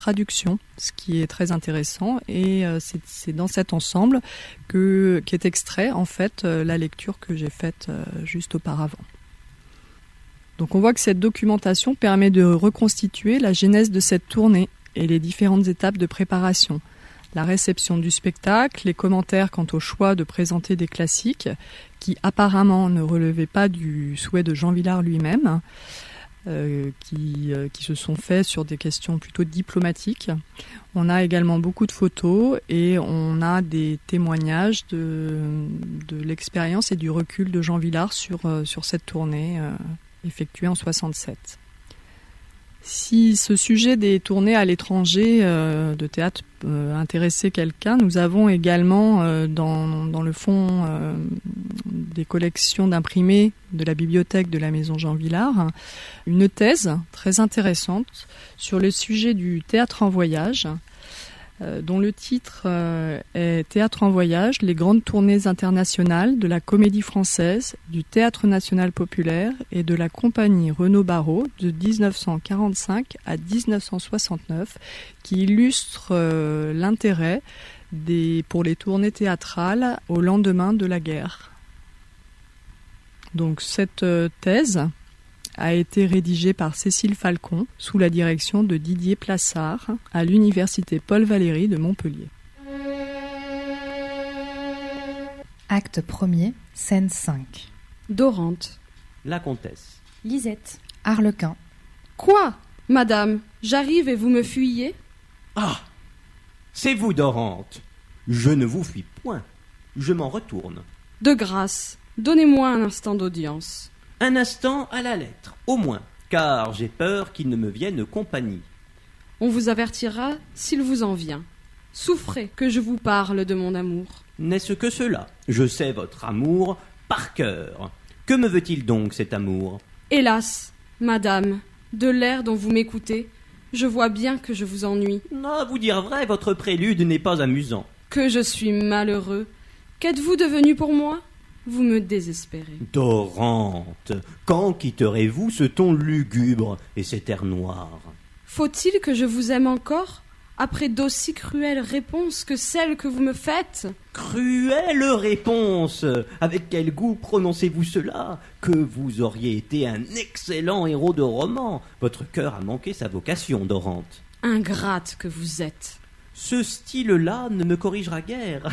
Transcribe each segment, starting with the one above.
traduction, ce qui est très intéressant. Et c'est dans cet ensemble qu'est extrait en fait la lecture que j'ai faite juste auparavant. Donc on voit que cette documentation permet de reconstituer la genèse de cette tournée et les différentes étapes de préparation. La réception du spectacle, les commentaires quant au choix de présenter des classiques qui apparemment ne relevaient pas du souhait de Jean Vilar lui-même, qui se sont faits sur des questions plutôt diplomatiques. On a également beaucoup de photos et on a des témoignages de l'expérience et du recul de Jean Vilar sur cette tournée effectuée en 1967. Si ce sujet des tournées à l'étranger de théâtre intéressait quelqu'un, nous avons également dans le fond des collections d'imprimés de la bibliothèque de la Maison Jean Vilar une thèse très intéressante sur le sujet du théâtre en voyage, dont le titre est Théâtre en voyage, les grandes tournées internationales de la Comédie Française, du Théâtre National Populaire et de la Compagnie Renaud-Barrault de 1945 à 1969, qui illustre l'intérêt pour les tournées théâtrales au lendemain de la guerre. Donc cette thèse a été rédigée par Cécile Falcon sous la direction de Didier Plassard à l'université Paul Valéry de Montpellier. Acte 1er, scène 5. Dorante. La comtesse. Lisette. Arlequin. Quoi, madame, j'arrive et vous me fuyez ? Ah, c'est vous, Dorante. Je ne vous fuis point. Je m'en retourne. De grâce, donnez-moi un instant d'audience. Un instant à la lettre, au moins, car j'ai peur qu'il ne me vienne compagnie. On vous avertira s'il vous en vient. Souffrez que je vous parle de mon amour. N'est-ce que cela ? Je sais votre amour par cœur. Que me veut-il donc, cet amour ? Hélas, madame, de l'air dont vous m'écoutez, je vois bien que je vous ennuie. À vous dire vrai, votre prélude n'est pas amusant. Que je suis malheureux. Qu'êtes-vous devenu pour moi ? Vous me désespérez. Dorante, quand quitterez-vous ce ton lugubre et cet air noir ? Faut-il que je vous aime encore, après d'aussi cruelles réponses que celles que vous me faites ? Cruelle réponse ! Avec quel goût prononcez-vous cela ? Que vous auriez été un excellent héros de roman. Votre cœur a manqué sa vocation, Dorante. Ingrate que vous êtes. Ce style-là ne me corrigera guère.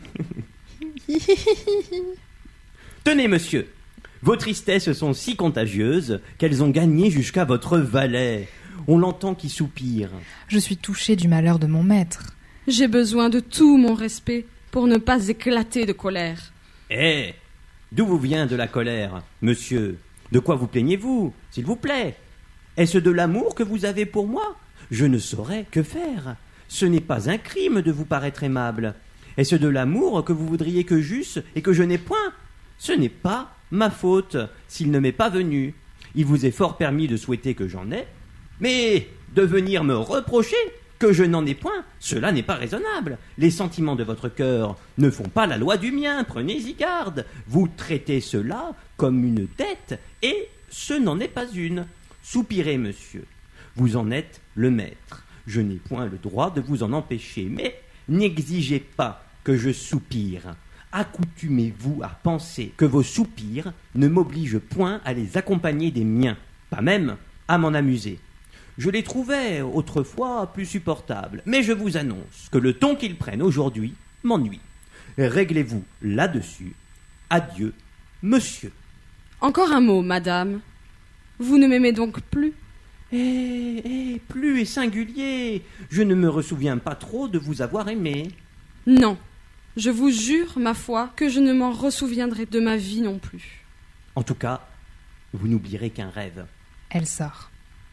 Tenez, monsieur, vos tristesses sont si contagieuses qu'elles ont gagné jusqu'à votre valet. On l'entend qui soupire. Je suis touchée du malheur de mon maître. J'ai besoin de tout mon respect pour ne pas éclater de colère. D'où vous vient de la colère, monsieur ? De quoi vous plaignez-vous, s'il vous plaît ? Est-ce de l'amour que vous avez pour moi ? Je ne saurais que faire. Ce n'est pas un crime de vous paraître aimable. Est-ce de l'amour que vous voudriez que j'eusse et que je n'ai point ? Ce n'est pas ma faute s'il ne m'est pas venu. Il vous est fort permis de souhaiter que j'en ai, mais de venir me reprocher que je n'en ai point, cela n'est pas raisonnable. Les sentiments de votre cœur ne font pas la loi du mien, prenez-y garde. Vous traitez cela comme une dette, et ce n'en est pas une. Soupirez, monsieur. Vous en êtes le maître. Je n'ai point le droit de vous en empêcher, mais n'exigez pas que je soupire. Accoutumez-vous à penser que vos soupirs ne m'obligent point à les accompagner des miens, pas même à m'en amuser. Je les trouvais autrefois plus supportables, mais je vous annonce que le ton qu'ils prennent aujourd'hui m'ennuie. Réglez-vous là-dessus. Adieu, monsieur. Encore un mot, madame. Vous ne m'aimez donc plus ? Plus est singulier. Je ne me ressouviens pas trop de vous avoir aimé. Non. Je vous jure, ma foi, que je ne m'en ressouviendrai de ma vie non plus. En tout cas, vous n'oublierez qu'un rêve. Elle sort.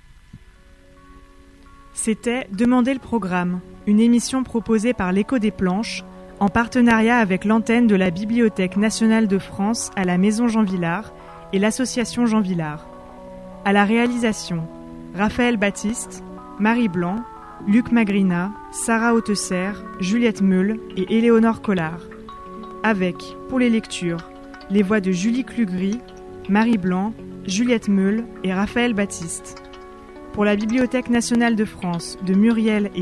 C'était Demandez le programme, une émission proposée par l'Écho des Planches, en partenariat avec l'antenne de la Bibliothèque nationale de France à la Maison Jean Vilar et l'association Jean Vilar. À la réalisation, Raphaël Baptiste, Marie Blanc, Luc Magrina, Sarah Hautesser, Juliette Meul et Éléonore Collard. Avec, pour les lectures, les voix de Julie Clugry, Marie Blanc, Juliette Meul et Raphaël Baptiste. Pour la Bibliothèque nationale de France, de Muriel et